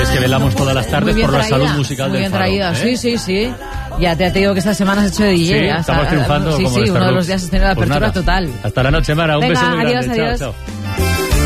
sabes que velamos todas las tardes por la salud musical del Faro. Muy bien traída, sí. Ya te digo que esta semana has hecho de DJ. Sí, estamos triunfando. Sí, uno de los días has tenido la apertura total. Hasta la noche, Mara. Un beso muy grande. Adiós. Chao.